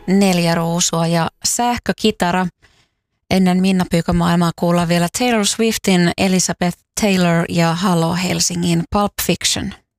4 ruusua ja sähkökitara. Ennen Minna Pyykkö-maailmaa kuullaan vielä Taylor Swiftin Elizabeth Taylor ja Halo Helsingin Pulp Fiction.